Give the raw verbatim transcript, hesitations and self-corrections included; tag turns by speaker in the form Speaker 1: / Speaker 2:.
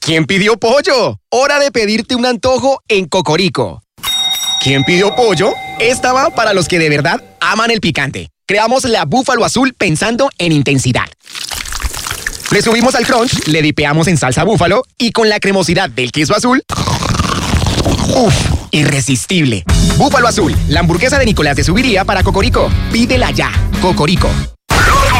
Speaker 1: ¿Quién pidió pollo? Hora de pedirte un antojo en Cocorico. ¿Quién pidió pollo? Esta va para los que de verdad aman el picante. Creamos la Búfalo Azul pensando en intensidad. Le subimos al crunch, le dipeamos en salsa búfalo y con la cremosidad del queso azul... ¡Uf! Irresistible. Búfalo Azul, la hamburguesa de Nicolás de Subiría para Cocorico. Pídela ya. Cocorico.